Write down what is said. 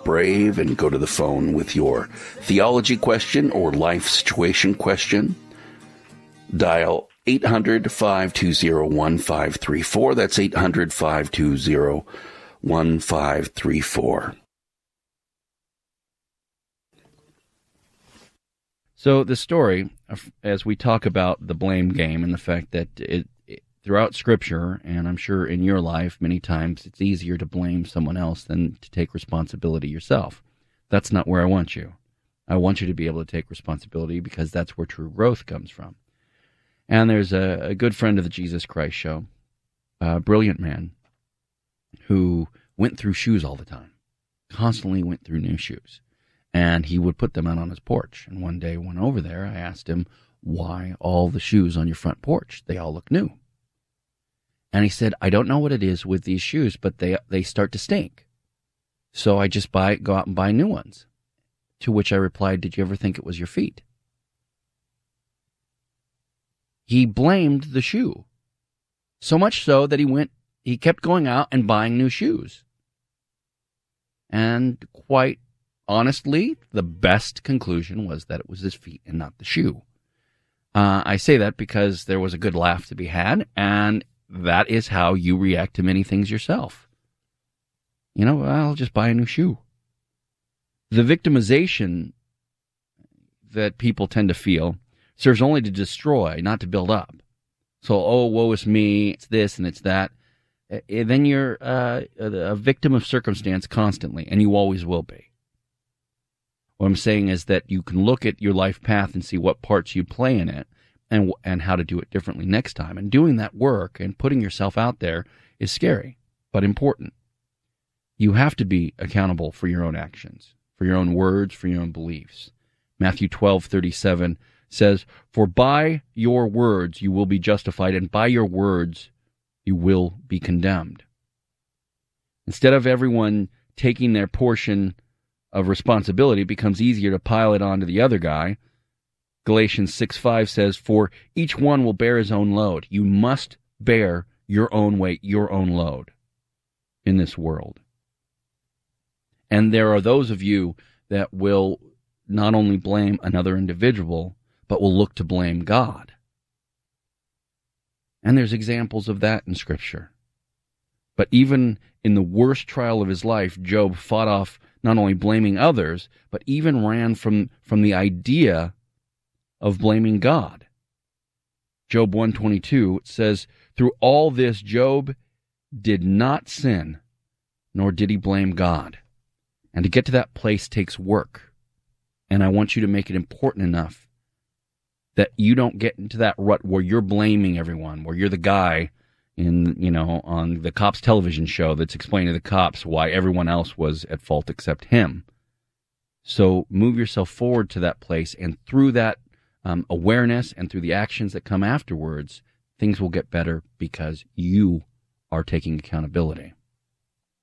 brave and go to the phone with your theology question or life situation question. Dial 800-520-1534. That's 800-520-1534. So the story, as we talk about the blame game and the fact that throughout Scripture, and I'm sure in your life many times, it's easier to blame someone else than to take responsibility yourself. That's not where I want you. I want you to be able to take responsibility because that's where true growth comes from. And there's a good friend of the Jesus Christ Show, a brilliant man who went through shoes all the time, constantly went through new shoes. And he would put them out on his porch. And one day I went over there, I asked him, why all the shoes on your front porch? They all look new. And he said, I don't know what it is with these shoes, but they start to stink. So I just go out and buy new ones. To which I replied, did you ever think it was your feet? He blamed the shoe. So much so that he kept going out and buying new shoes. And quite honestly, the best conclusion was that it was his feet and not the shoe. I say that because there was a good laugh to be had, and that is how you react to many things yourself. I'll just buy a new shoe. The victimization that people tend to feel serves only to destroy, not to build up. So, woe is me, it's this and it's that. Then you're a victim of circumstance constantly, and you always will be. What I'm saying is that you can look at your life path and see what parts you play in it and how to do it differently next time. And doing that work and putting yourself out there is scary, but important. You have to be accountable for your own actions, for your own words, for your own beliefs. Matthew 12:37 says, for by your words you will be justified, and by your words you will be condemned. Instead of everyone taking their portion of responsibility, it becomes easier to pile it onto the other guy. Galatians 6:5 says, for each one will bear his own load. You must bear your own weight, your own load in this world. And there are those of you that will not only blame another individual, but will look to blame God. And there's examples of that in Scripture. But even in the worst trial of his life, Job fought off not only blaming others, but even ran from the idea of blaming God. Job 1:22 says, through all this, Job did not sin, nor did he blame God. And to get to that place takes work. And I want you to make it important enough that you don't get into that rut where you're blaming everyone, where you're the guy on the cops television show that's explaining to the cops why everyone else was at fault except him. So move yourself forward to that place, and through that awareness and through the actions that come afterwards, things will get better because you are taking accountability.